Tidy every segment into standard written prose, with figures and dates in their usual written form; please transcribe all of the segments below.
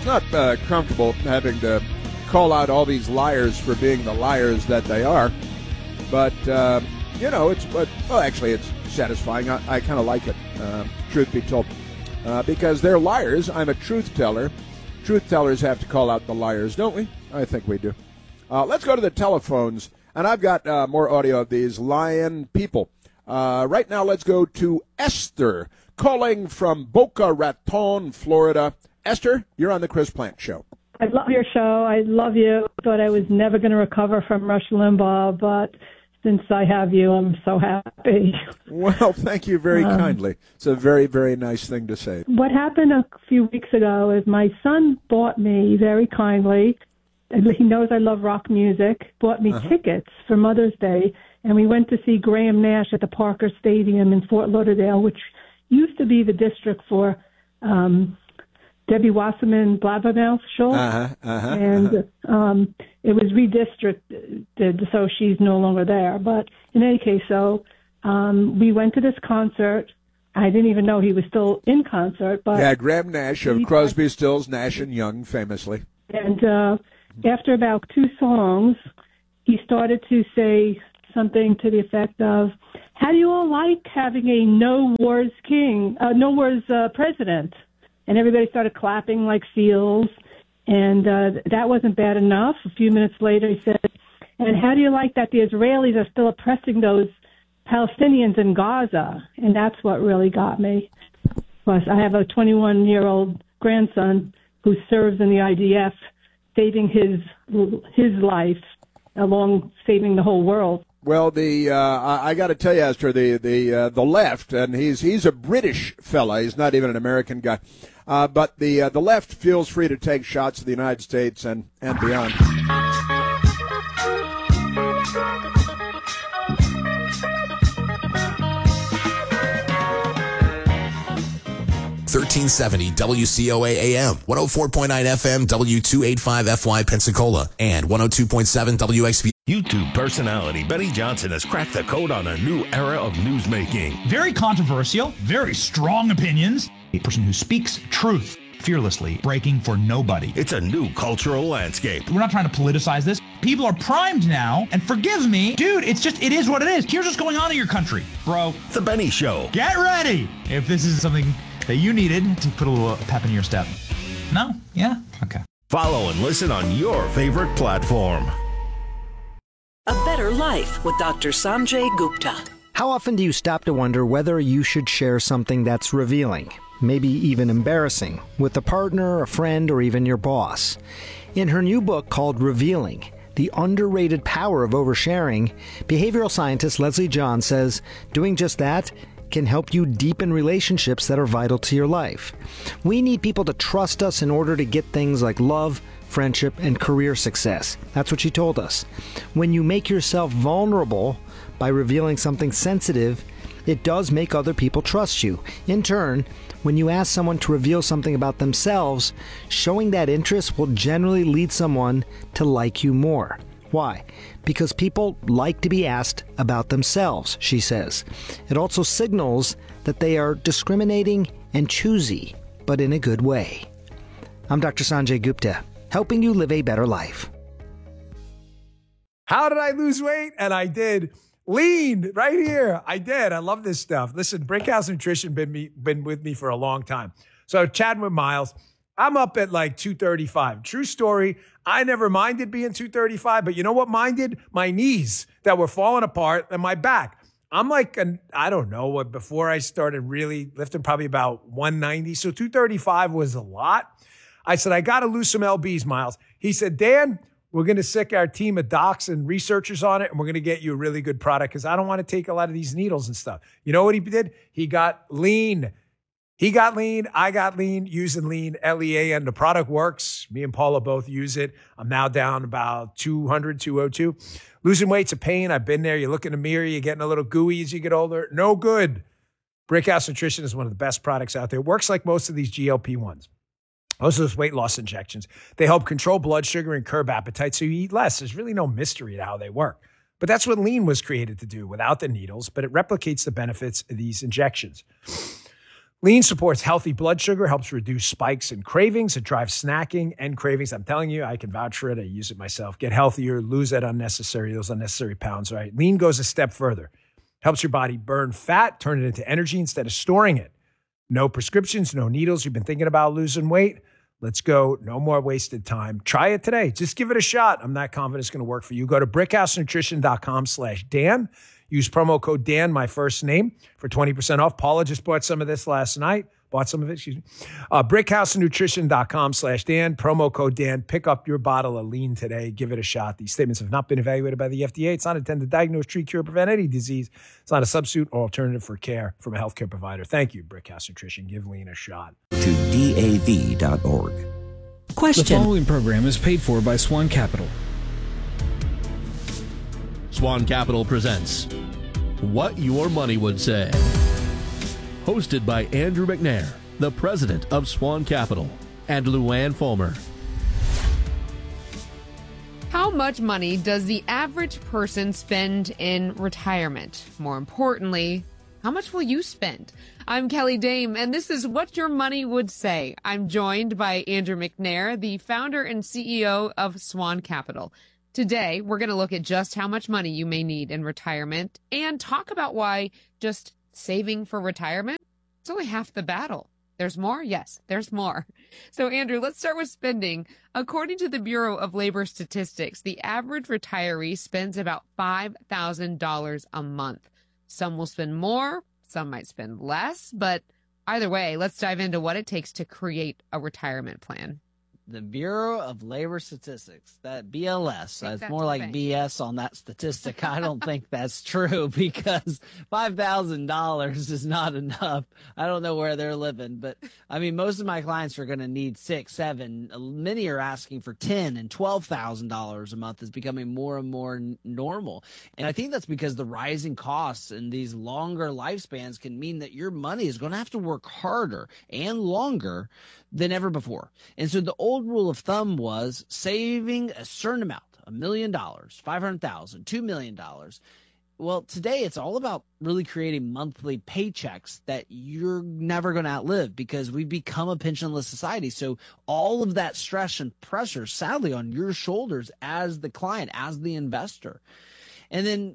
It's not comfortable having to call out all these liars for being the liars that they are. But, actually, it's satisfying. I kind of like it, truth be told. Because they're liars. I'm a truth teller. Truth tellers have to call out the liars, don't we? I think we do. Let's go to the telephones. And I've got more audio of these lying people. Right now, let's go to Esther, calling from Boca Raton, Florida. Esther, you're on the Chris Plante Show. I love your show. I love you. Thought I was never going to recover from Rush Limbaugh, but since I have you, I'm so happy. Well, thank you very kindly. It's a very, very nice thing to say. What happened a few weeks ago is my son bought me very kindly, and he knows I love rock music, bought me tickets for Mother's Day, and we went to see Graham Nash at the Parker Stadium in Fort Lauderdale, which used to be the district for Debbie Wasserman Blabbermouth Schultz, and it was redistricted, so she's no longer there. But in any case, we went to this concert. I didn't even know he was still in concert. But yeah, Graham Nash of Crosby, Stills, Nash and Young, famously. And after about 2 songs, he started to say something to the effect of, "How do you all like having a no wars president?" And everybody started clapping like seals, and that wasn't bad enough. A few minutes later, he said, "And how do you like that the Israelis are still oppressing those Palestinians in Gaza?" And that's what really got me. Plus, I have a 21-year-old grandson who serves in the IDF, saving his life along saving the whole world. Well, I got to tell you, Esther, the left, and he's a British fella. He's not even an American guy. But the left feels free to take shots at the United States and beyond. 1370 WCOA AM, 104.9 FM, W285FY Pensacola, and 102.7 WXV. YouTube personality Benny Johnson has cracked the code on a new era of newsmaking. Very controversial, very strong opinions. A person who speaks truth fearlessly, breaking for nobody. It's a new cultural landscape. We're not trying to politicize this. People are primed now, and forgive me, dude, it is what it is. Here's what's going on in your country, bro. The Benny Show. Get ready if this is something that you needed to put a little pep in your step. No? Yeah? Okay. Follow and listen on your favorite platform. A Better Life with Dr. Sanjay Gupta. How often do you stop to wonder whether you should share something that's revealing, maybe even embarrassing, with a partner, a friend, or even your boss? In her new book called Revealing, The Underrated Power of Oversharing, behavioral scientist Leslie John says doing just that can help you deepen relationships that are vital to your life. We need people to trust us in order to get things like love, friendship, and career success. That's what she told us. When you make yourself vulnerable by revealing something sensitive, it does make other people trust you. In turn, when you ask someone to reveal something about themselves, showing that interest will generally lead someone to like you more. Why? Because people like to be asked about themselves, she says. It also signals that they are discriminating and choosy, but in a good way. I'm Dr. Sanjay Gupta, helping you live a better life. How did I lose weight? And I did. Lean right here. I did. I love this stuff. Listen, Brickhouse Nutrition been with me for a long time. So chatting with Miles, I'm up at like 235. True story. I never minded being 235, but you know what minded? My knees that were falling apart and my back. I'm like, I don't know what, before I started really lifting, probably about 190. So 235 was a lot. I said, I got to lose some LBs, Miles. He said, Dan, we're going to sick our team of docs and researchers on it, and we're going to get you a really good product because I don't want to take a lot of these needles and stuff. You know what he did? He got lean. He got lean. I got lean using lean, LEA, and the product works. Me and Paula both use it. I'm now down about 200, 202. Losing weight's a pain. I've been there. You look in the mirror, you're getting a little gooey as you get older. No good. Brickhouse Nutrition is one of the best products out there. It works like most of these GLP-1s. Most of those weight loss injections. They help control blood sugar and curb appetite so you eat less. There's really no mystery to how they work. But that's what lean was created to do without the needles, but it replicates the benefits of these injections. Lean supports healthy blood sugar, helps reduce spikes and cravings. It drives snacking and cravings. I'm telling you, I can vouch for it. I use it myself. Get healthier, lose those unnecessary pounds, right? Lean goes a step further. Helps your body burn fat, turn it into energy instead of storing it. No prescriptions, no needles. You've been thinking about losing weight? Let's go. No more wasted time. Try it today. Just give it a shot. I'm not confident it's going to work for you. Go to brickhousenutrition.com/Dan. Use promo code Dan, my first name, for 20% off. Paula just bought some of this last night. brickhousenutrition.com/Dan. Promo code Dan. Pick up your bottle of Lean today. Give it a shot. These statements have not been evaluated by the FDA. It's not intended to diagnose, treat, cure, or prevent any disease. It's not a substitute or alternative for care from a healthcare provider. Thank you, Brickhouse Nutrition. Give Lean a shot. To DAV.org. Question. The following program is paid for by Swan Capital. Swan Capital presents What Your Money Would Say. Hosted by Andrew McNair, the president of Swan Capital, and Luann Fulmer. How much money does the average person spend in retirement? More importantly, how much will you spend? I'm Kelly Dame, and this is What Your Money Would Say. I'm joined by Andrew McNair, the founder and CEO of Swan Capital. Today, we're going to look at just how much money you may need in retirement and talk about why just saving for retirement is only half the battle. There's more? Yes, there's more. So, Andrew, let's start with spending. According to the Bureau of Labor Statistics, the average retiree spends about $5,000 a month. Some will spend more, some might spend less, but either way, let's dive into what it takes to create a retirement plan. The Bureau of Labor Statistics, that BLS, it's more like BS on that statistic. I don't think that's true because $5,000 is not enough. I don't know where they're living, but I mean, most of my clients are going to need $6,000, $7,000. Many are asking for $10,000 and $12,000 a month is becoming more and more normal. And I think that's because the rising costs and these longer lifespans can mean that your money is going to have to work harder and longer than ever before. And so the old rule of thumb was saving a certain amount, $1 million, $500,000, $2 million. Well, today it's all about really creating monthly paychecks that you're never going to outlive because we've become a pensionless society. So all of that stress and pressure, sadly, on your shoulders as the client, as the investor. And then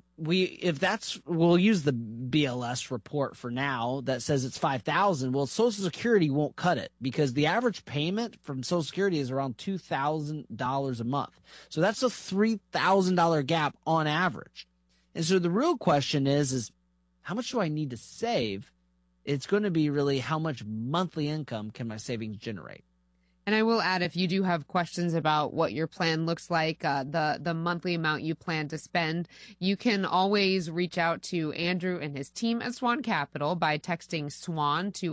we'll use the BLS report for now that says it's $5,000. Well, Social Security won't cut it because the average payment from Social Security is around $2,000 a month. So that's a $3,000 gap on average. And so the real question is how much do I need to save? It's going to be really how much monthly income can my savings generate? And I will add, if you do have questions about what your plan looks like, the monthly amount you plan to spend, you can always reach out to Andrew and his team at Swan Capital by texting SWAN to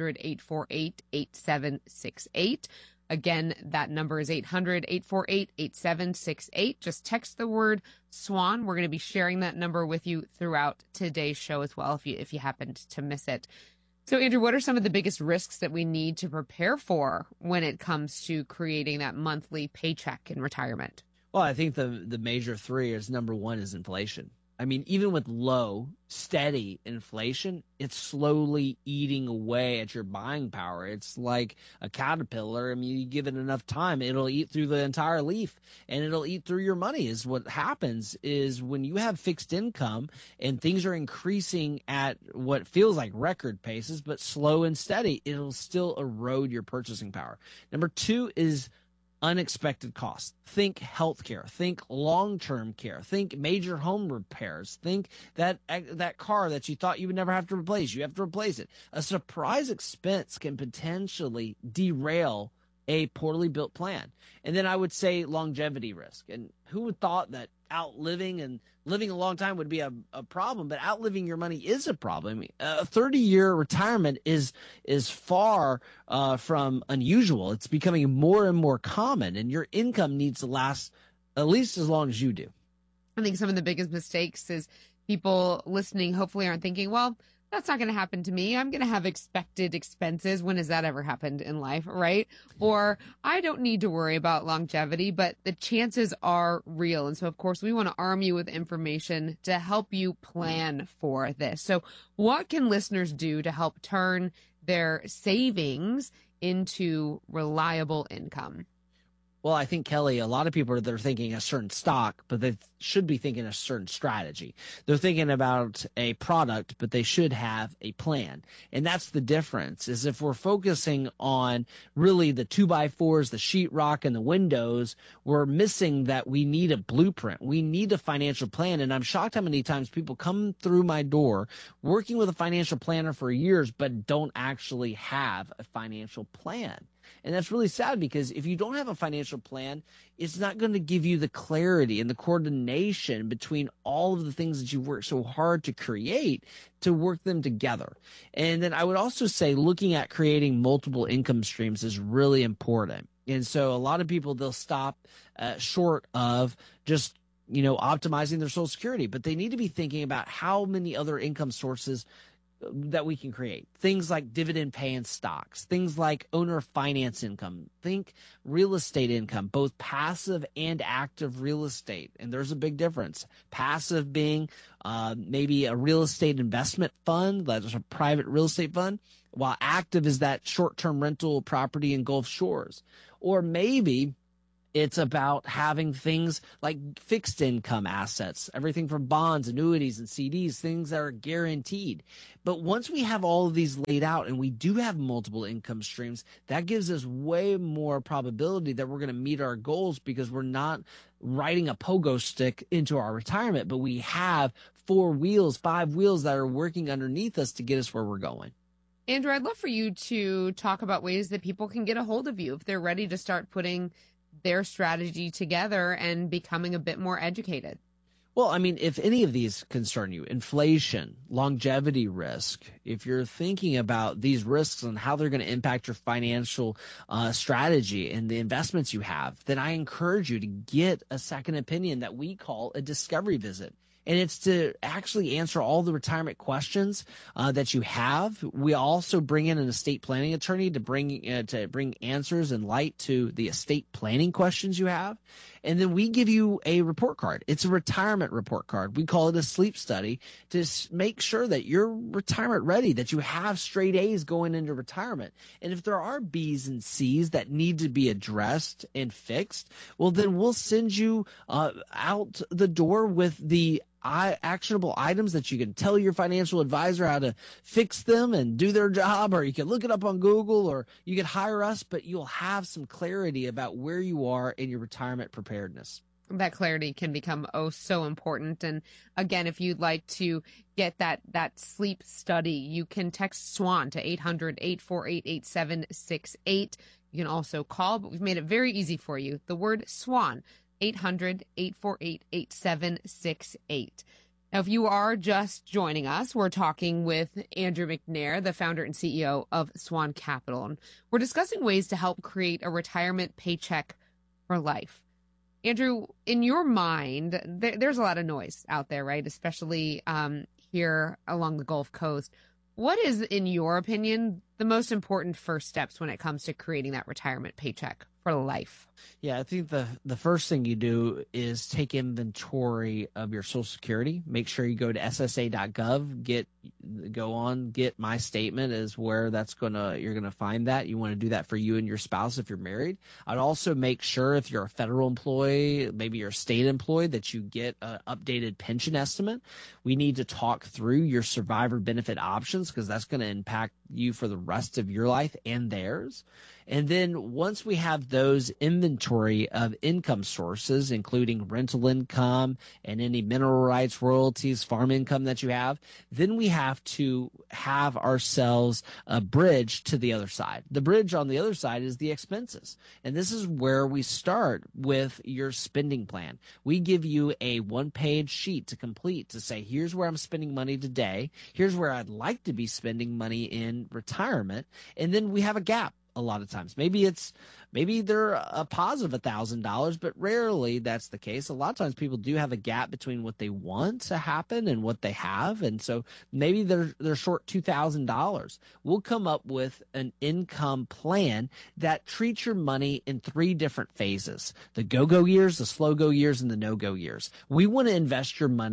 800-848-8768. Again, that number is 800-848-8768. Just text the word SWAN. We're going to be sharing that number with you throughout today's show as well if you happened to miss it. So, Andrew, what are some of the biggest risks that we need to prepare for when it comes to creating that monthly paycheck in retirement? Well, I think the major three is number one is inflation. I mean, even with low, steady inflation, it's slowly eating away at your buying power. It's like a caterpillar. I mean, you give it enough time, it'll eat through the entire leaf and it'll eat through your money. Is what happens is when you have fixed income and things are increasing at what feels like record paces, but slow and steady, it'll still erode your purchasing power. Number two is unexpected costs. Think healthcare, think long-term care, think major home repairs, think that car that you thought you would never have to replace, you have to replace it. A surprise expense can potentially derail a poorly built plan. And then I would say longevity risk. And who would thought that outliving and living a long time would be a problem, but outliving your money is a problem. I mean, a 30-year retirement is far from unusual. It's becoming more and more common, and your income needs to last at least as long as you do. I think some of the biggest mistakes is people listening hopefully aren't thinking, well, that's not going to happen to me. I'm going to have expected expenses. When has that ever happened in life, right? Or I don't need to worry about longevity, but the chances are real. And so, of course, we want to arm you with information to help you plan for this. So what can listeners do to help turn their savings into reliable income? Well, I think, Kelly, a lot of people are thinking a certain stock, but they should be thinking a certain strategy. They're thinking about a product, but they should have a plan. And that's the difference, is if we're focusing on really the 2x4s, the sheetrock, and the windows, we're missing that we need a blueprint. We need a financial plan. And I'm shocked how many times people come through my door working with a financial planner for years, but don't actually have a financial plan. And that's really sad, because if you don't have a financial plan, it's not going to give you the clarity and the coordination between all of the things that you work so hard to create, to work them together. And then I would also say looking at creating multiple income streams is really important. And so a lot of people, they'll stop short of just optimizing their Social Security, but they need to be thinking about how many other income sources that we can create. Things like dividend paying stocks, things like owner finance income, think real estate income, both passive and active real estate. And there's a big difference. Passive being maybe a real estate investment fund, that's a private real estate fund, while active is that short-term rental property in Gulf Shores. Or maybe it's about having things like fixed income assets, everything from bonds, annuities, and CDs, things that are guaranteed. But once we have all of these laid out and we do have multiple income streams, that gives us way more probability that we're going to meet our goals, because we're not riding a pogo stick into our retirement, but we have 4 wheels, 5 wheels that are working underneath us to get us where we're going. Andrew, I'd love for you to talk about ways that people can get a hold of you if they're ready to start putting their strategy together and becoming a bit more educated. Well, I mean, if any of these concern you, inflation, longevity risk, if you're thinking about these risks and how they're going to impact your financial strategy and the investments you have, then I encourage you to get a second opinion that we call a discovery visit. And it's to actually answer all the retirement questions that you have. We also bring in an estate planning attorney to bring answers and light to the estate planning questions you have. And then we give you a report card. It's a retirement report card. We call it a sleep study to make sure that you're retirement ready, that you have straight A's going into retirement. And if there are B's and C's that need to be addressed and fixed, well, then we'll send you out the door with the actionable items that you can tell your financial advisor how to fix them and do their job, or you can look it up on Google, or you can hire us, but you'll have some clarity about where you are in your retirement preparedness. That clarity can become so important. And again, if you'd like to get that sleep study, you can text SWAN to 800-848-8768. You can also call, but we've made it very easy for you. The word SWAN, 800-848-8768. Now, if you are just joining us, we're talking with Andrew McNair, the founder and CEO of Swan Capital. And we're discussing ways to help create a retirement paycheck for life. Andrew, in your mind, there's a lot of noise out there, right? Especially here along the Gulf Coast. What is, in your opinion, the most important first steps when it comes to creating that retirement paycheck for life? Yeah, I think the first thing you do is take inventory of your Social Security. Make sure you go to SSA.gov, get my statement is where you're gonna find that. You want to do that for you and your spouse if you're married. I'd also make sure if you're a federal employee, maybe you're a state employee, that you get an updated pension estimate. We need to talk through your survivor benefit options, because that's going to impact you for the rest of your life and theirs. And then once we have those inventory of income sources, including rental income and any mineral rights, royalties, farm income that you have, then we have to have ourselves a bridge to the other side. The bridge on the other side is the expenses. And this is where we start with your spending plan. We give you a one-page sheet to complete to say, here's where I'm spending money today. Here's where I'd like to be spending money in retirement. And then we have a gap. A lot of times, maybe they're a positive $1,000, but rarely that's the case. A lot of times people do have a gap between what they want to happen and what they have. And so maybe they're short $2,000. We'll come up with an income plan that treats your money in 3 different phases: the go-go years, the slow-go years, and the no-go years. We want to invest your money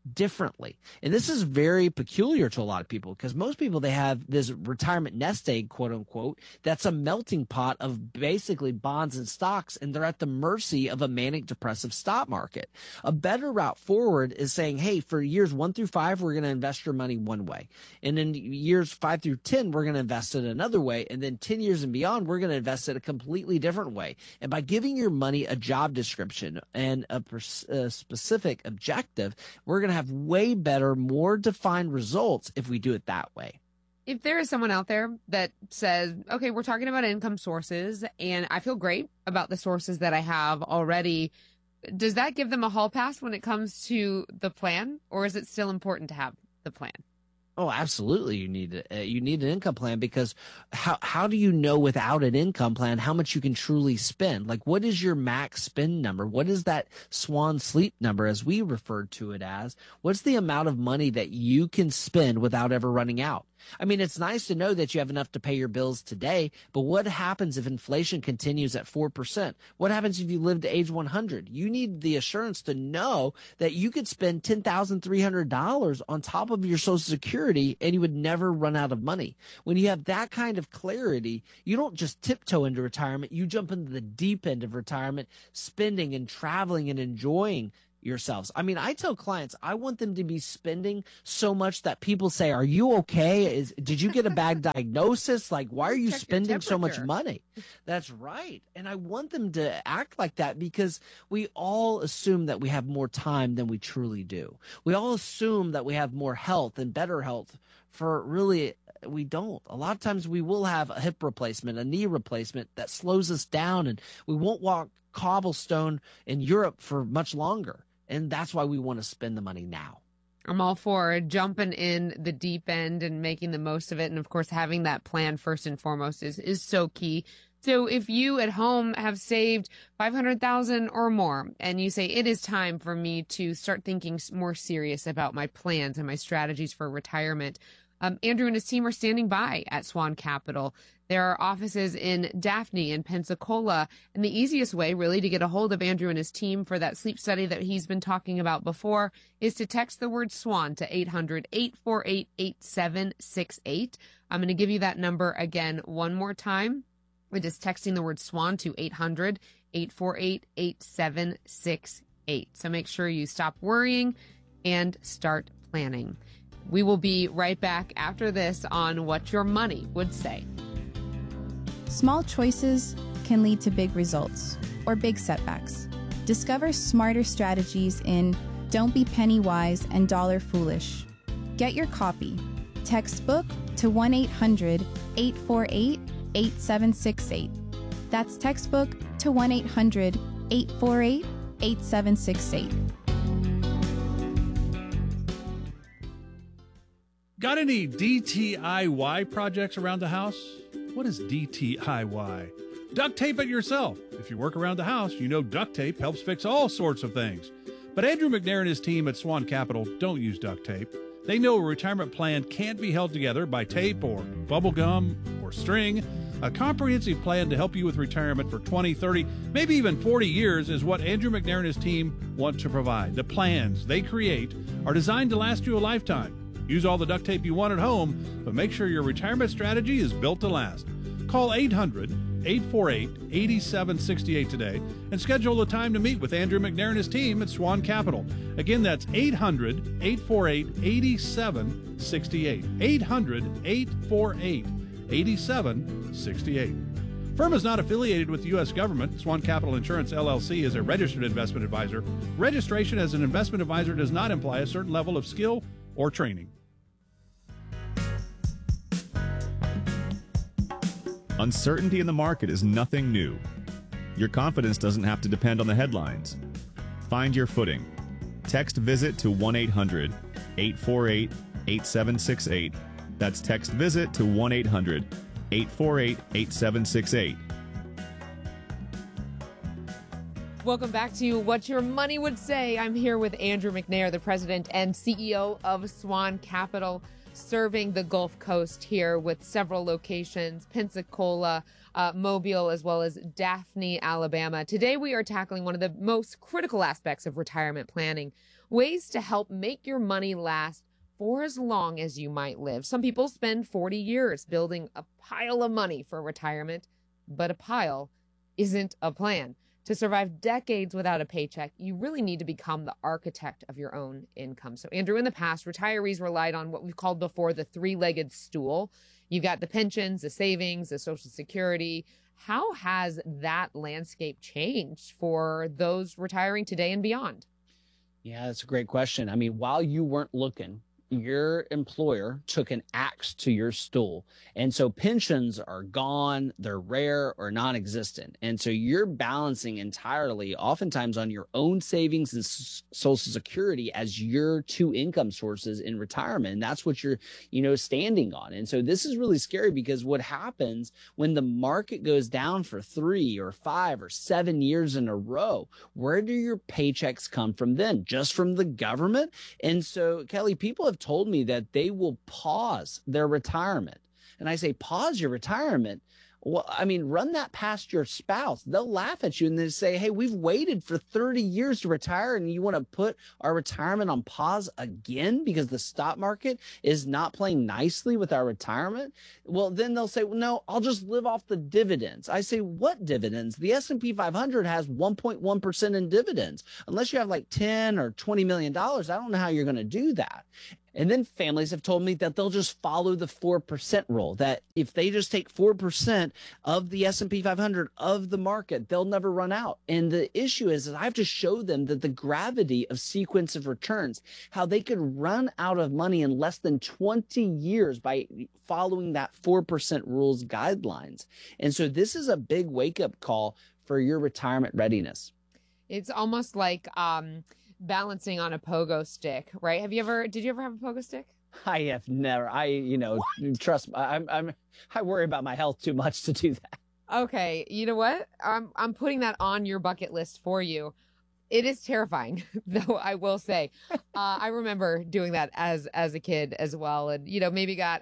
differently. And this is very peculiar to a lot of people because most people, they have this retirement nest egg, quote unquote, that's a melting pot of basically bonds and stocks, and they're at the mercy of a manic depressive stock market. A better route forward is saying, hey, for years 1 through 5, we're going to invest your money one way. And in years 5 through 10, we're going to invest it another way. And then 10 years and beyond, we're going to invest it a completely different way. And by giving your money a job description and a specific objective, we're going to have way better, more defined results if we do it that way. If there is someone out there that says, okay, we're talking about income sources and I feel great about the sources that I have already, does that give them a hall pass when it comes to the plan, or is it still important to have the plan? Oh, absolutely. You need an income plan, because how do you know without an income plan how much you can truly spend? Like, what is your max spend number? What is that swan sleep number, as we referred to it as? What's the amount of money that you can spend without ever running out? I mean, it's nice to know that you have enough to pay your bills today, but what happens if inflation continues at 4%? What happens if you live to age 100? You need the assurance to know that you could spend $10,300 on top of your Social Security and you would never run out of money. When you have that kind of clarity, you don't just tiptoe into retirement. You jump into the deep end of retirement, spending and traveling and enjoying yourselves. I mean, I tell clients, I want them to be spending so much that people say, are you okay? Did you get a bad diagnosis? Like, why are you spending so much money? That's right. And I want them to act like that, because we all assume that we have more time than we truly do. We all assume that we have more health and better health, for really we don't. A lot of times we will have a hip replacement, a knee replacement that slows us down, and we won't walk cobblestone in Europe for much longer. And that's why we want to spend the money now. I'm all for jumping in the deep end and making the most of it. And of course, having that plan first and foremost is so key. So if you at home have saved $500,000 or more, and you say it is time for me to start thinking more serious about my plans and my strategies for retirement, Andrew and his team are standing by at Swan Capital. There are offices in Daphne and Pensacola, and the easiest way really to get a hold of Andrew and his team for that sleep study that he's been talking about before is to text the word SWAN to 800-848-8768. I'm going to give you that number again one more time. It is texting the word SWAN to 800-848-8768. So make sure you stop worrying and start planning. We will be right back after this on What Your Money Would Say. Small choices can lead to big results or big setbacks. Discover smarter strategies in Don't Be Penny Wise and Dollar Foolish. Get your copy. Textbook to 1-800-848-8768. That's textbook to 1-800-848-8768. Got any DTIY projects around the house? What is DTIY? Duct tape it yourself. If you work around the house, you know duct tape helps fix all sorts of things. But Andrew McNair and his team at Swan Capital don't use duct tape. They know a retirement plan can't be held together by tape or bubble gum or string. A comprehensive plan to help you with retirement for 20, 30, maybe even 40 years is what Andrew McNair and his team want to provide. The plans they create are designed to last you a lifetime. Use all the duct tape you want at home, but make sure your retirement strategy is built to last. Call 800-848-8768 today and schedule a time to meet with Andrew McNair and his team at Swan Capital. Again, that's 800-848-8768. 800-848-8768. Firm is not affiliated with the U.S. government. Swan Capital Insurance, LLC is a registered investment advisor. Registration as an investment advisor does not imply a certain level of skill or training. Uncertainty in the market is nothing new. Your confidence doesn't have to depend on the headlines. Find your footing. Text VISIT to 1-800-848-8768. That's text VISIT to 1-800-848-8768. Welcome back to What Your Money Would Say. I'm here with Andrew McNair, the president and CEO of Swan Capital, serving the Gulf Coast here with several locations, Pensacola, Mobile, as well as Daphne, Alabama. Today we are tackling one of the most critical aspects of retirement planning, ways to help make your money last for as long as you might live. Some people spend 40 years building a pile of money for retirement, but a pile isn't a plan. To survive decades without a paycheck, you really need to become the architect of your own income. So, Andrew, in the past, retirees relied on what we've called before the three-legged stool. You've got the pensions, the savings, the Social Security. How has that landscape changed for those retiring today and beyond? Yeah, that's a great question. I mean, while you weren't looking, your employer took an axe to your stool. And so pensions are gone, they're rare or non-existent. And so you're balancing entirely, oftentimes on your own savings and Social Security as your two income sources in retirement. And that's what you're, standing on. And so this is really scary because what happens when the market goes down for 3 or 5 or 7 years in a row, where do your paychecks come from then? Just from the government? And so, Kelly, people have told me that they will pause their retirement. And I say, pause your retirement? Well, I mean, run that past your spouse. They'll laugh at you and they say, hey, we've waited for 30 years to retire and you want to put our retirement on pause again because the stock market is not playing nicely with our retirement? Well, then they'll say, well, no, I'll just live off the dividends. I say, what dividends? The S&P 500 has 1.1% in dividends. Unless you have like 10 or $20 million, I don't know how you're going to do that. And then families have told me that they'll just follow the 4% rule, that if they just take 4% of the S&P 500 of the market, they'll never run out. And the issue is that I have to show them that the gravity of sequence of returns, how they could run out of money in less than 20 years by following that 4% rules guidelines. And so this is a big wake-up call for your retirement readiness. It's almost like balancing on a pogo stick, right? Did you ever have a pogo stick? I have never. Trust me, I worry about my health too much to do that. Okay, you know what? I'm putting that on your bucket list for you. It is terrifying, though, I will say. I remember doing that as a kid as well, and maybe got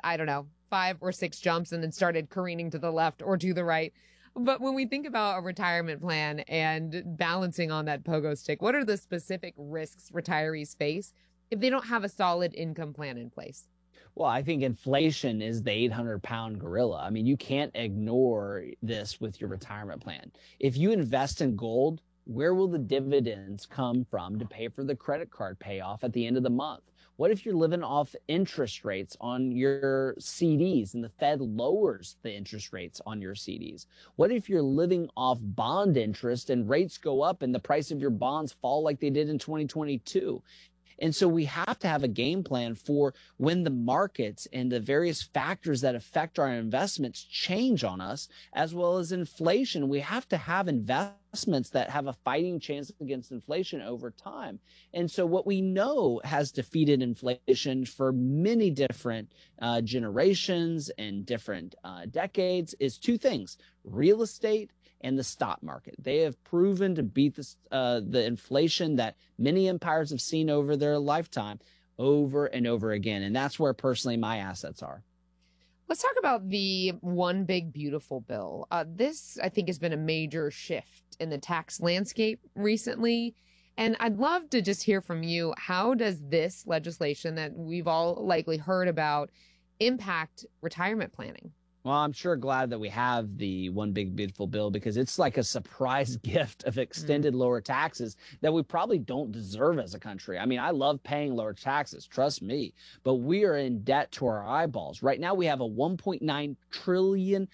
5 or 6 jumps and then started careening to the left or to the right. But when we think about a retirement plan and balancing on that pogo stick, what are the specific risks retirees face if they don't have a solid income plan in place? Well, I think inflation is the 800-pound gorilla. I mean, you can't ignore this with your retirement plan. If you invest in gold, where will the dividends come from to pay for the credit card payoff at the end of the month? What if you're living off interest rates on your CDs and the Fed lowers the interest rates on your CDs? What if you're living off bond interest and rates go up and the price of your bonds fall like they did in 2022? And so we have to have a game plan for when the markets and the various factors that affect our investments change on us, as well as inflation. We have to have investments that have a fighting chance against inflation over time. And so what we know has defeated inflation for many different generations and different decades is 2 things: real estate and the stock market. They have proven to beat the inflation that many empires have seen over their lifetime over and over again. And that's where personally my assets are. Let's talk about the One Big Beautiful Bill. This, I think, has been a major shift in the tax landscape recently. And I'd love to just hear from you. How does this legislation that we've all likely heard about impact retirement planning? Well, I'm sure glad that we have the One Big Beautiful Bill because it's like a surprise gift of extended lower taxes that we probably don't deserve as a country. I mean, I love paying lower taxes, trust me, but we are in debt to our eyeballs. Right now, we have a $1.9 trillion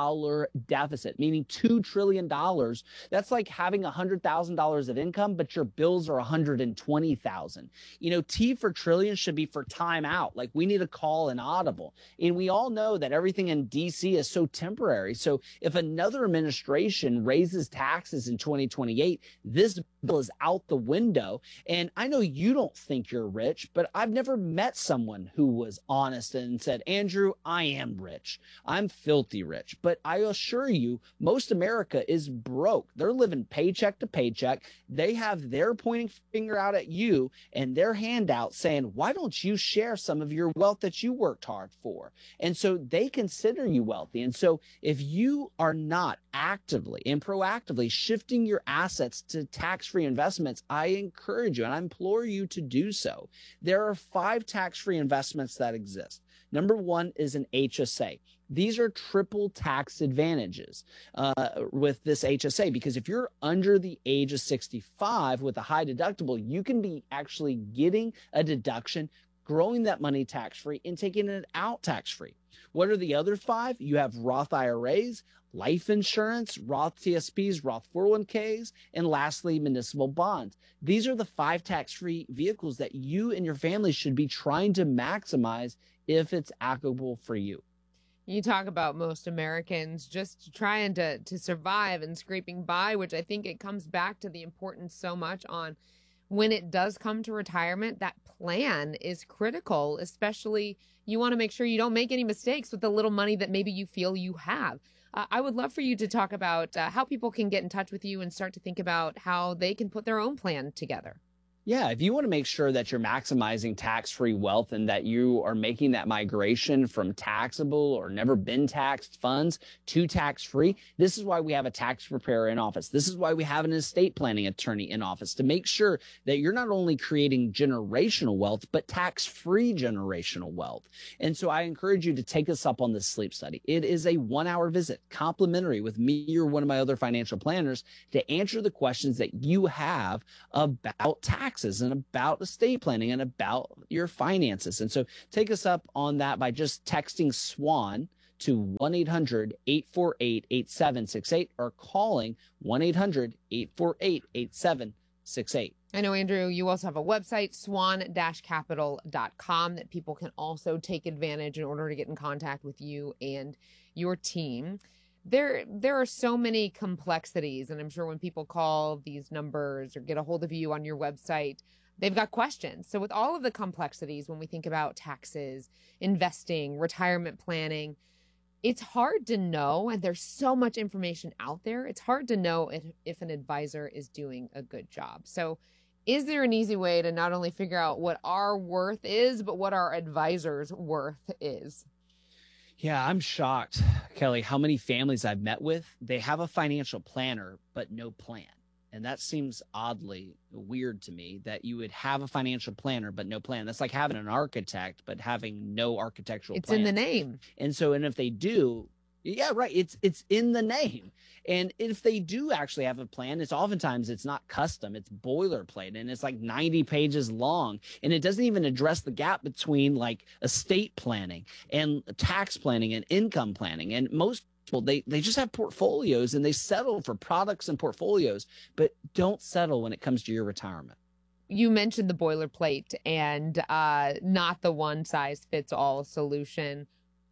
deficit, meaning $2 trillion. That's like having $100,000 of income, but your bills are $120,000. T for trillion should be for time out. Like we need to call an audible. And we all know that everything in DC is so temporary. So if another administration raises taxes in 2028, this bill is out the window. And I know you don't think you're rich, but I've never met someone who was honest and said, Andrew, I am rich. I'm filthy rich. But I assure you, most America is broke. They're living paycheck to paycheck. They have their pointing finger out at you and their handout saying, why don't you share some of your wealth that you worked hard for? And so they consider you wealthy. And so if you are not actively and proactively shifting your assets to tax-free investments, I encourage you and I implore you to do so. There are 5 tax-free investments that exist. Number 1 is an HSA. These are triple tax advantages with this HSA, because if you're under the age of 65 with a high deductible, you can be actually getting a deduction, growing that money tax-free and taking it out tax-free. What are the other 5? You have Roth IRAs, life insurance, Roth TSPs, Roth 401ks, and lastly, municipal bonds. These are the 5 tax-free vehicles that you and your family should be trying to maximize if it's applicable for you. You talk about most Americans just trying to survive and scraping by, which I think it comes back to the importance so much on when it does come to retirement. That plan is critical, especially you want to make sure you don't make any mistakes with the little money that maybe you feel you have. I would love for you to talk about how people can get in touch with you and start to think about how they can put their own plan together. Yeah, if you want to make sure that you're maximizing tax-free wealth and that you are making that migration from taxable or never been taxed funds to tax-free, this is why we have a tax preparer in office. This is why we have an estate planning attorney in office, to make sure that you're not only creating generational wealth, but tax-free generational wealth. And so I encourage you to take us up on this sleep study. It is a 1-hour visit, complimentary, with me or one of my other financial planners to answer the questions that you have about taxes and about estate planning and about your finances. And so take us up on that by just texting SWAN to 1-800-848-8768 or calling 1-800-848-8768. I know, Andrew, you also have a website, swan-capital.com, that people can also take advantage in order to get in contact with you and your team. There are so many complexities, and I'm sure when people call these numbers or get a hold of you on your website, they've got questions. So with all of the complexities, when we think about taxes, investing, retirement planning, it's hard to know, and there's so much information out there, it's hard to know if an advisor is doing a good job. So is there an easy way to not only figure out what our worth is, but what our advisor's worth is? Yeah, I'm shocked, Kelly, how many families I've met with, they have a financial planner, but no plan. And that seems oddly weird to me, that you would have a financial planner, but no plan. That's like having an architect, but having no architectural plan. It's in the name. And so, and if they do, yeah, right. It's in the name. And if they do actually have a plan, it's not custom, it's boilerplate, and it's like 90 pages long. And it doesn't even address the gap between like estate planning and tax planning and income planning. And most people, they just have portfolios and they settle for products and portfolios, but don't settle when it comes to your retirement. You mentioned the boilerplate and not the one size fits all solution.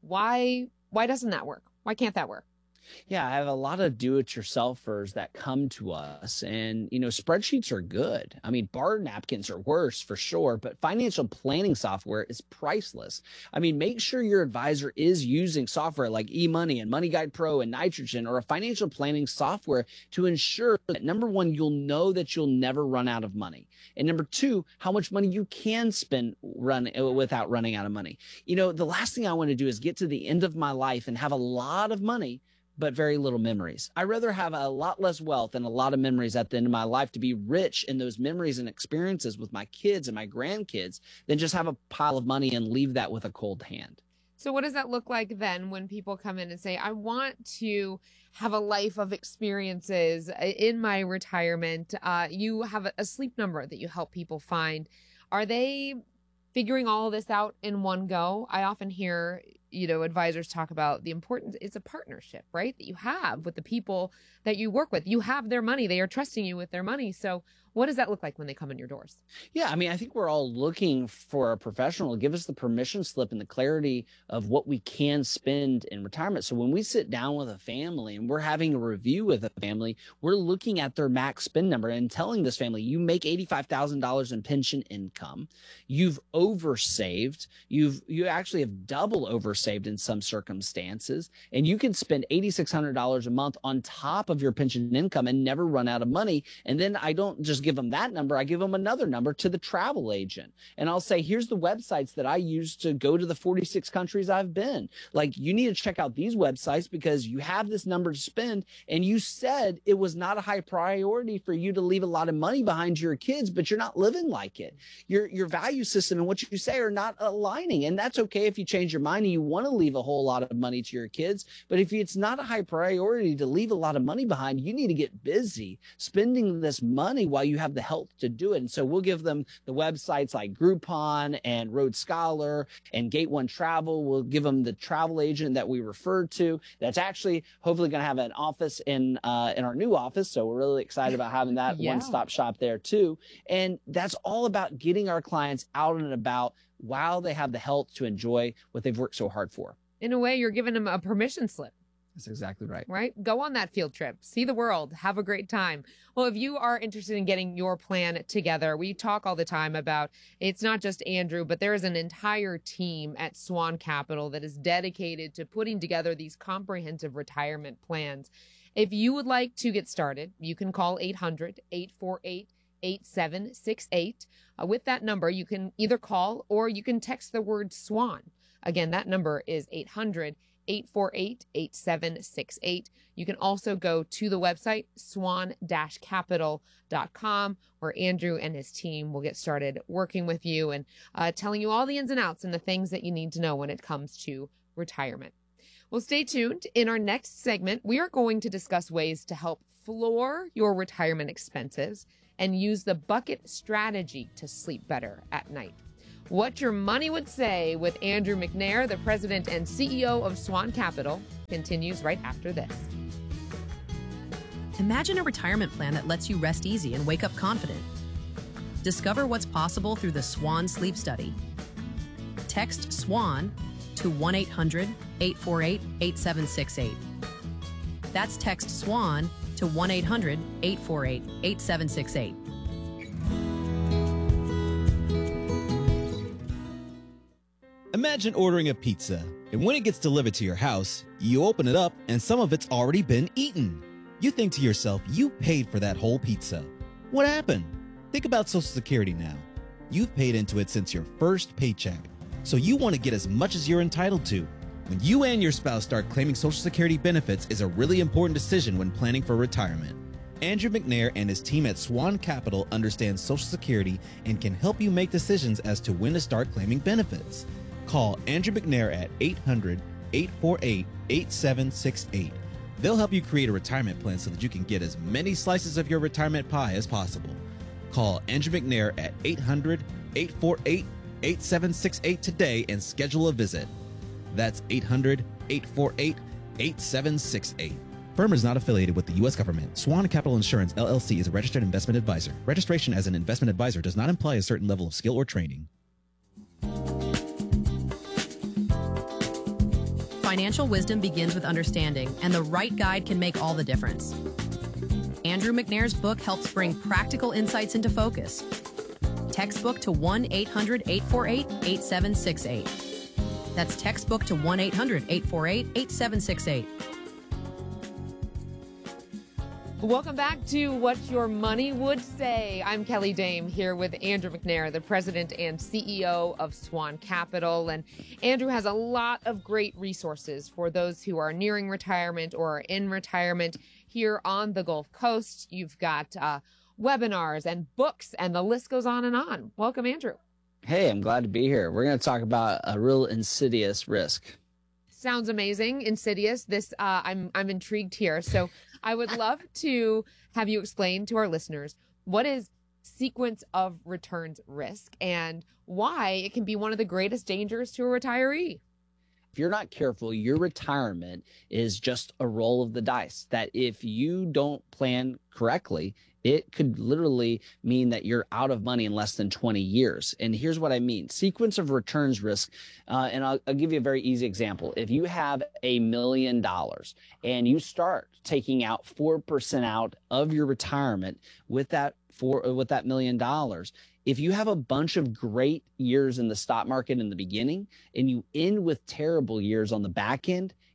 Why doesn't that work? Why can't that work? Yeah, I have a lot of do-it-yourselfers that come to us, and, spreadsheets are good. I mean, bar napkins are worse for sure, but financial planning software is priceless. I mean, make sure your advisor is using software like eMoney and Money Guide Pro and Nitrogen, or a financial planning software, to ensure that, number one, you'll know that you'll never run out of money. And number two, how much money you can spend without running out of money. The last thing I want to do is get to the end of my life and have a lot of money, but very little memories. I'd rather have a lot less wealth and a lot of memories at the end of my life, to be rich in those memories and experiences with my kids and my grandkids, than just have a pile of money and leave that with a cold hand. So what does that look like then when people come in and say, I want to have a life of experiences in my retirement? You have a sleep number that you help people find. Are they figuring all of this out in one go? I often hear, advisors talk about the importance. It's a partnership, right? That you have with the people that you work with. You have their money. They are trusting you with their money. So what does that look like when they come in your doors? Yeah, I mean, I think we're all looking for a professional to give us the permission slip and the clarity of what we can spend in retirement. So when we sit down with a family and we're having a review with a family, we're looking at their max spend number and telling this family, you make $85,000 in pension income. You've oversaved. You actually have double oversaved in some circumstances, and you can spend $8,600 a month on top of your pension income and never run out of money. And then I don't just give them that number. I give them another number to the travel agent. And I'll say, here's the websites that I use to go to the 46 countries I've been. Like, you need to check out these websites because you have this number to spend. And you said it was not a high priority for you to leave a lot of money behind your kids, but you're not living like it. Your value system and what you say are not aligning. And that's okay if you change your mind and you want to leave a whole lot of money to your kids. But if it's not a high priority to leave a lot of money behind, you need to get busy spending this money while you have the health to do it. And so we'll give them the websites like Groupon and Road Scholar and Gate One Travel. We'll give them the travel agent that we referred to. That's actually hopefully going to have an office in our new office. So we're really excited about having that one-stop shop there too. And that's all about getting our clients out and about while they have the health to enjoy what they've worked so hard for. In a way, you're giving them a permission slip. That's exactly right. Right? Go on that field trip. See the world. Have a great time. Well, if you are interested in getting your plan together, we talk all the time about it's not just Andrew, but there is an entire team at Swan Capital that is dedicated to putting together these comprehensive retirement plans. If you would like to get started, you can call 800-848-8768. With that number, you can either call or you can text the word SWAN. Again, that number is 800-848-8768. You can also go to the website swan-capital.com, where Andrew and his team will get started working with you and telling you all the ins and outs and the things that you need to know when it comes to retirement. Well, stay tuned. In our next segment, we are going to discuss ways to help floor your retirement expenses and use the bucket strategy to sleep better at night. What Your Money Would Say with Andrew McNair, the president and CEO of Swan Capital, continues right after this. Imagine a retirement plan that lets you rest easy and wake up confident. Discover what's possible through the Swan Sleep Study. Text SWAN to 1-800-848-8768. That's text SWAN to 1-800-848-8768. Imagine ordering a pizza, and when it gets delivered to your house, you open it up and some of it's already been eaten. You think to yourself, you paid for that whole pizza. What happened? Think about Social Security now. You've paid into it since your first paycheck, so you want to get as much as you're entitled to. When you and your spouse start claiming Social Security benefits is a really important decision when planning for retirement. Andrew McNair and his team at Swan Capital understand Social Security and can help you make decisions as to when to start claiming benefits. Call Andrew McNair at 800-848-8768. They'll help you create a retirement plan so that you can get as many slices of your retirement pie as possible. Call Andrew McNair at 800-848-8768 today and schedule a visit. That's 800-848-8768. Firm is not affiliated with the U.S. government. Swan Capital Insurance, LLC is a registered investment advisor. Registration as an investment advisor does not imply a certain level of skill or training. Financial wisdom begins with understanding, and the right guide can make all the difference. Andrew McNair's book helps bring practical insights into focus. Textbook to 1-800-848-8768. That's textbook to 1-800-848-8768. Welcome back to What Your Money Would Say. I'm Kelly Dame here with Andrew McNair, the president and CEO of Swan Capital. And Andrew has a lot of great resources for those who are nearing retirement or are in retirement here on the Gulf Coast. You've got webinars and books, and the list goes on and on. Welcome, Andrew. Hey, I'm glad to be here. We're going to talk about a real insidious risk. Sounds amazing. Insidious. This, I'm intrigued here. So I would love to have you explain to our listeners what is sequence of returns risk and why it can be one of the greatest dangers to a retiree. If you're not careful, your retirement is just a roll of the dice that if you don't plan correctly, it could literally mean that you're out of money in less than 20 years. And here's what I mean. Sequence of returns risk, and I'll give you a very easy example. If you have $1 million and you start taking out 4% out of your retirement with that $1 million, if you have a bunch of great years in the stock market in the beginning and you end with terrible years on the back end,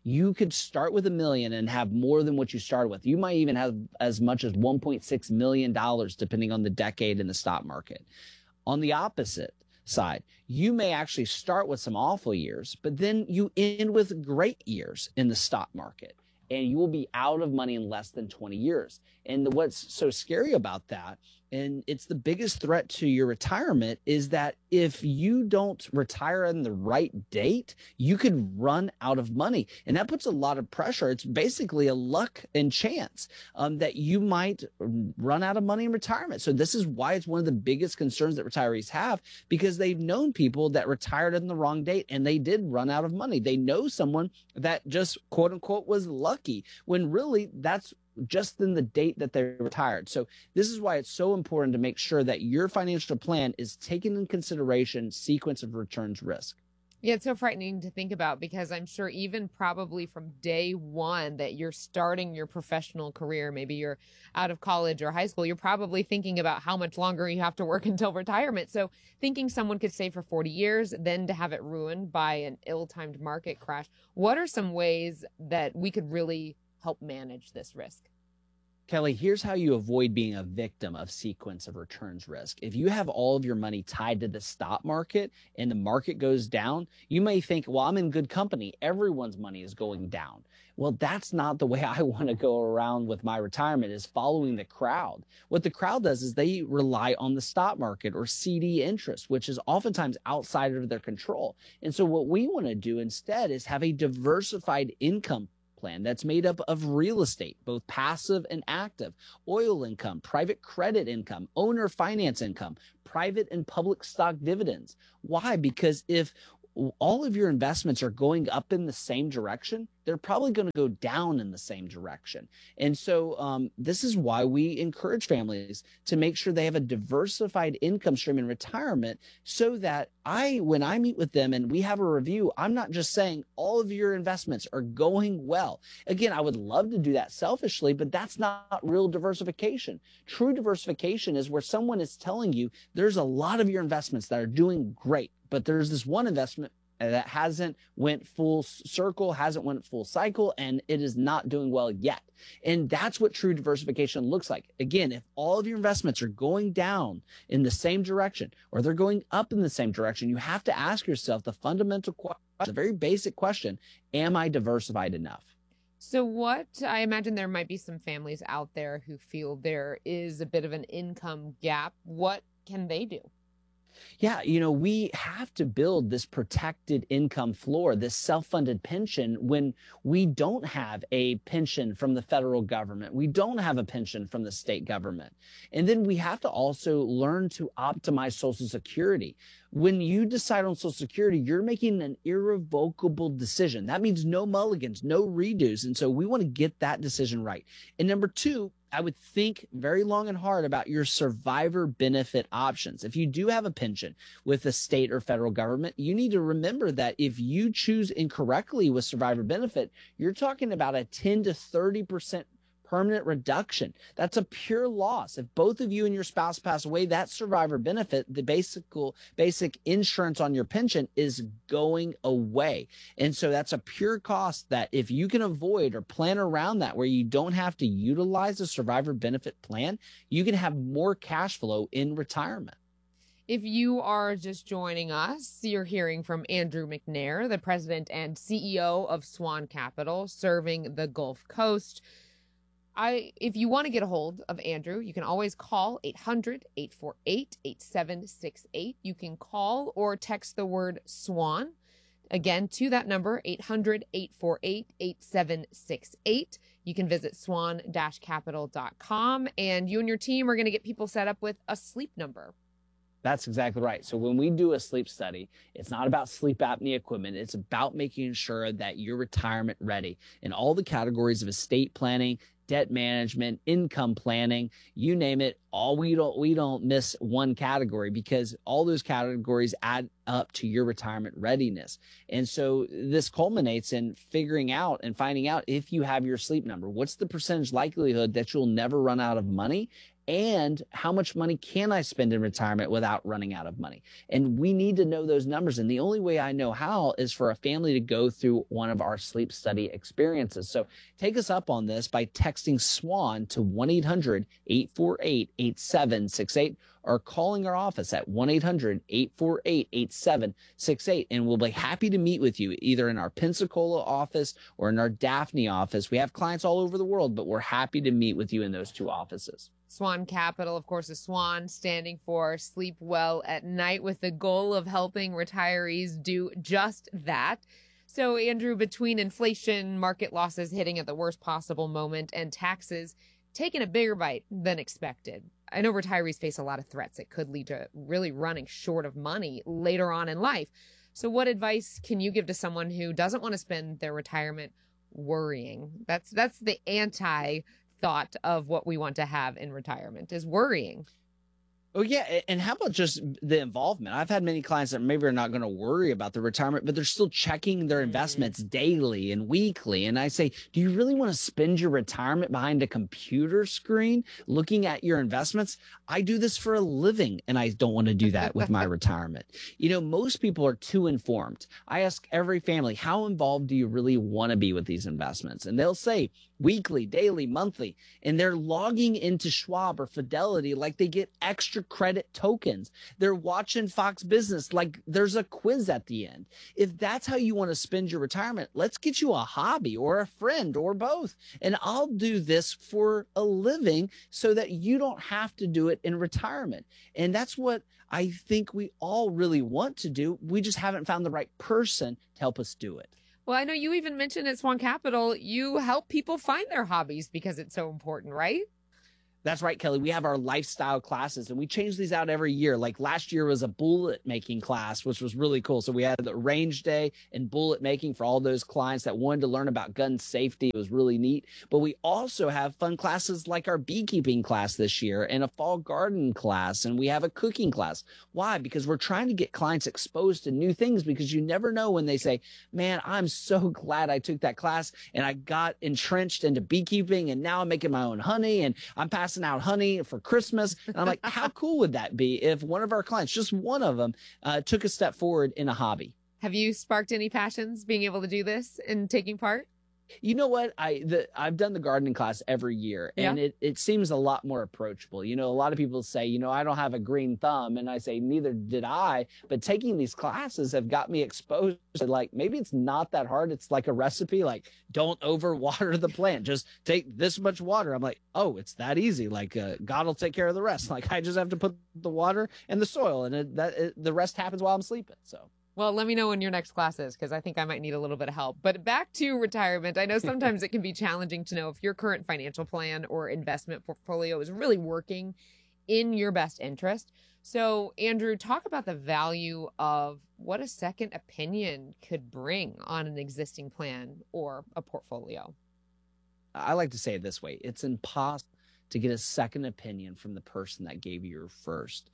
you could start with $1 million and have more than what you started with. You might even have as much as $1.6 million, depending on the decade in the stock market. On the opposite side, you may actually start with some awful years, but then you end with great years in the stock market, and you will be out of money in less than 20 years. And what's so scary about that, and it's the biggest threat to your retirement, is that if you don't retire on the right date, you could run out of money. And that puts a lot of pressure. It's basically a luck and chance that you might run out of money in retirement. So this is why it's one of the biggest concerns that retirees have, because they've known people that retired on the wrong date and they did run out of money. They know someone that just, quote unquote, was lucky, when really that's just in the date that they retired. So this is why it's so important to make sure that your financial plan is taking in consideration sequence of returns risk. Yeah, it's so frightening to think about, because I'm sure even probably from day one that you're starting your professional career, maybe you're out of college or high school, you're probably thinking about how much longer you have to work until retirement. So thinking someone could save for 40 years, then to have it ruined by an ill-timed market crash. What are some ways that we could really help manage this risk? Kelly, here's how you avoid being a victim of sequence of returns risk. If you have all of your money tied to the stock market and the market goes down, you may think, well, I'm in good company. Everyone's money is going down. Well, that's not the way I want to go around with my retirement, is following the crowd. What the crowd does is they rely on the stock market or CD interest, which is oftentimes outside of their control. And so what we want to do instead is have a diversified income plan that's made up of real estate, both passive and active, oil income, private credit income, owner finance income, private and public stock dividends. Why? Because if all of your investments are going up in the same direction, they're probably going to go down in the same direction. And so this is why we encourage families to make sure they have a diversified income stream in retirement, so that when I meet with them and we have a review, I'm not just saying all of your investments are going well. Again, I would love to do that selfishly, but that's not real diversification. True diversification is where someone is telling you there's a lot of your investments that are doing great, but there's this one investment that hasn't went full circle, hasn't went full cycle, and it is not doing well yet. And that's what true diversification looks like. Again, if all of your investments are going down in the same direction, or they're going up in the same direction, you have to ask yourself the fundamental question, the very basic question: am I diversified enough? So I imagine there might be some families out there who feel there is a bit of an income gap. What can they do? Yeah, we have to build this protected income floor, this self-funded pension, when we don't have a pension from the federal government. We don't have a pension from the state government. And then we have to also learn to optimize Social Security. When you decide on Social Security, you're making an irrevocable decision. That means no mulligans, no redos. And so we want to get that decision right. And number two, I would think very long and hard about your survivor benefit options. If you do have a pension with the state or federal government, you need to remember that if you choose incorrectly with survivor benefit, you're talking about a 10 to 30% permanent reduction. That's a pure loss. If both of you and your spouse pass away, that survivor benefit, the basic insurance on your pension, is going away. And so that's a pure cost that if you can avoid or plan around that, where you don't have to utilize a survivor benefit plan, you can have more cash flow in retirement. If you are just joining us, you're hearing from Andrew McNair, the president and CEO of Swan Capital, serving the Gulf Coast. If you want to get a hold of Andrew, you can always call 800-848-8768. You can call or text the word SWAN, again, to that number, 800-848-8768. You can visit swan-capital.com, and you and your team are going to get people set up with a sleep number. That's exactly right. So when we do a sleep study, it's not about sleep apnea equipment. It's about making sure that you're retirement ready in all the categories of estate planning, debt management, income planning, you name it. We don't miss one category, because all those categories add up to your retirement readiness. And so this culminates in figuring out and finding out if you have your sleep number. What's the percentage likelihood that you'll never run out of money And how much money can I spend in retirement without running out of money? And we need to know those numbers. And the only way I know how is for a family to go through one of our sleep study experiences. So take us up on this by texting SWAN to 1-800-848-8768 or calling our office at 1-800-848-8768. And we'll be happy to meet with you either in our Pensacola office or in our Daphne office. We have clients all over the world, but we're happy to meet with you in those two offices. Swan Capital, of course, is SWAN, standing for Sleep Well at Night, with the goal of helping retirees do just that. So, Andrew, between inflation, market losses hitting at the worst possible moment, and taxes taking a bigger bite than expected, I know retirees face a lot of threats that could lead to really running short of money later on in life. So what advice can you give to someone who doesn't want to spend their retirement worrying? That's the anti-thought of what we want to have in retirement, is worrying. Oh, yeah. And how about just the involvement? I've had many clients that maybe are not going to worry about the retirement, but they're still checking their investments daily and weekly. And I say, do you really want to spend your retirement behind a computer screen looking at your investments? I do this for a living, and I don't want to do that with my retirement. You know, most people are too informed. I ask every family, how involved do you really want to be with these investments? And they'll say weekly, daily, monthly, and they're logging into Schwab or Fidelity like they get extra credit tokens. They're watching Fox Business like there's a quiz at the end. If that's how you want to spend your retirement, let's get you a hobby or a friend or both. And I'll do this for a living so that you don't have to do it in retirement. And that's what I think we all really want to do. We just haven't found the right person to help us do it. Well, I know you even mentioned at Swan Capital, you help people find their hobbies because it's so important, right? That's right, Kelly. We have our lifestyle classes, and we change these out every year. Like last year was a bullet making class, which was really cool. So we had the range day and bullet making for all those clients that wanted to learn about gun safety. It was really neat. But we also have fun classes like our beekeeping class this year and a fall garden class, and we have a cooking class. Why? Because we're trying to get clients exposed to new things, because you never know when they say, man, I'm so glad I took that class and I got entrenched into beekeeping, and now I'm making my own honey and I'm passing out honey for Christmas. And I'm like, how cool would that be if one of our clients, just one of them, took a step forward in a hobby? Have you sparked any passions being able to do this and taking part? You know what? I've done the gardening class every year, and it seems a lot more approachable. You know, a lot of people say, you know, I don't have a green thumb, and I say, neither did I. But taking these classes have got me exposed to, like, maybe it's not that hard. It's like a recipe, like, don't overwater the plant. Just take this much water. I'm like, oh, it's that easy. Like, God will take care of the rest. Like, I just have to put the water and the soil, and the rest happens while I'm sleeping. So. Well, let me know when your next class is, because I think I might need a little bit of help. But back to retirement. I know sometimes it can be challenging to know if your current financial plan or investment portfolio is really working in your best interest. So, Andrew, talk about the value of what a second opinion could bring on an existing plan or a portfolio. I like to say it this way. It's impossible to get a second opinion from the person that gave you your first.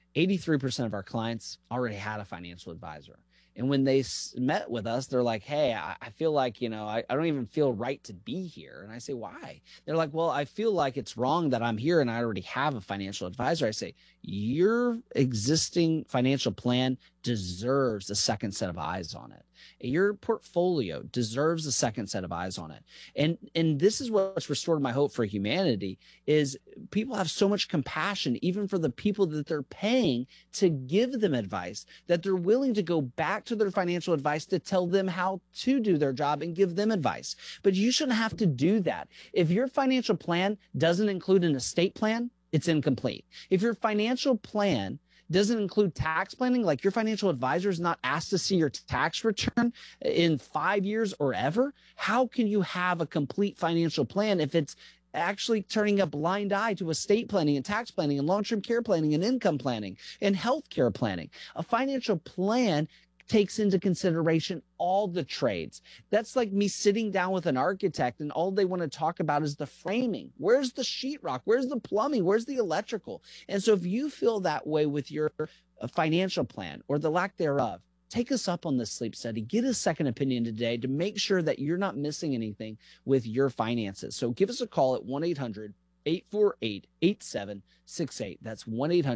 83% of our clients already had a financial advisor. And when they met with us, they're like, hey, I feel like, you know, I don't even feel right to be here. And I say, why? They're like, well, I feel like it's wrong that I'm here and I already have a financial advisor. I say, your existing financial plan deserves a second set of eyes on it. Your portfolio deserves a second set of eyes on it. And this is what's restored my hope for humanity, is people have so much compassion, even for the people that they're paying to give them advice, that they're willing to go back to their financial advice to tell them how to do their job and give them advice. But you shouldn't have to do that. If your financial plan doesn't include an estate plan, it's incomplete. If your financial plan doesn't include tax planning, like your financial advisor is not asked to see your tax return in 5 years or ever, how can you have a complete financial plan if it's actually turning a blind eye to estate planning and tax planning and long-term care planning and income planning and healthcare planning? A financial plan takes into consideration all the trades. That's like me sitting down with an architect and all they want to talk about is the framing. Where's the sheetrock? Where's the plumbing? Where's the electrical? And so if you feel that way with your financial plan or the lack thereof, take us up on this sleep study. Get a second opinion today to make sure that you're not missing anything with your finances. So give us a call at 1-800 1-800-848-8768. That's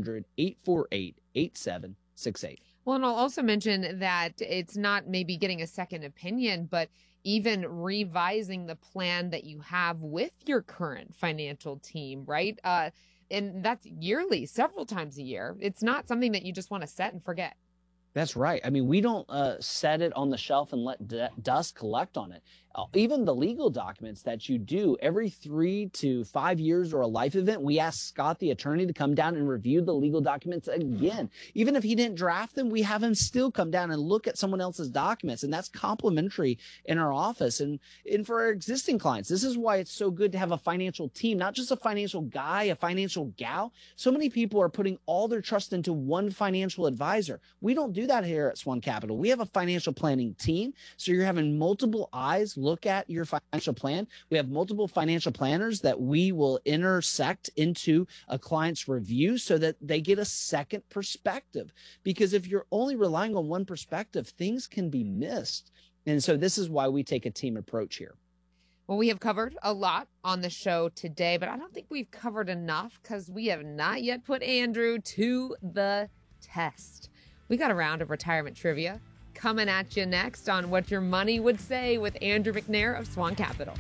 1-800-848-8768. Well, and I'll also mention that it's not maybe getting a second opinion, but even revising the plan that you have with your current financial team, right? And that's yearly, several times a year. It's not something that you just want to set and forget. That's right. I mean, we don't set it on the shelf and let dust collect on it. Even the legal documents that you do every 3 to 5 years or a life event, we ask Scott, the attorney, to come down and review the legal documents again. Even if he didn't draft them, we have him still come down and look at someone else's documents. And that's complimentary in our office. And for our existing clients, this is why it's so good to have a financial team, not just a financial guy, a financial gal. So many people are putting all their trust into one financial advisor. We don't do that here at Swan Capital. We have a financial planning team. So you're having multiple eyes look at your financial plan. We have multiple financial planners that we will intersect into a client's review so that they get a second perspective. Because if you're only relying on one perspective, things can be missed. And so this is why we take a team approach here. Well, we have covered a lot on the show today, but I don't think we've covered enough because we have not yet put Andrew to the test. We got a round of retirement trivia coming at you next on What Your Money Would Say with Andrew McNair of Swan Capital.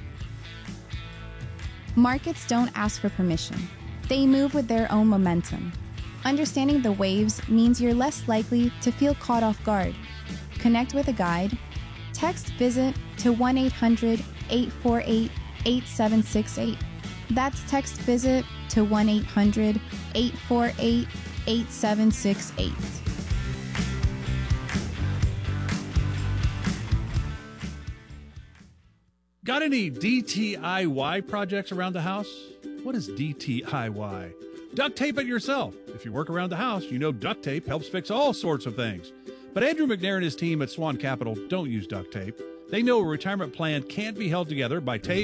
Markets don't ask for permission. They move with their own momentum. Understanding the waves means you're less likely to feel caught off guard. Connect with a guide. Text VISIT to 1-800-848-8768. That's text VISIT to 1-800-848-8768. Got any DTIY projects around the house? What is DTIY? Duct tape it yourself. If you work around the house, you know duct tape helps fix all sorts of things. But Andrew McNair and his team at Swan Capital don't use duct tape. They know a retirement plan can't be held together by tape,